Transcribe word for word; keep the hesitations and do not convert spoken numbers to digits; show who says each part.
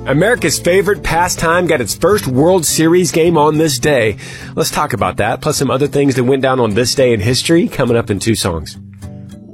Speaker 1: America's favorite pastime got its first World Series game on this day. Let's talk about that, plus some other things that went down on this day in history, coming up in two songs.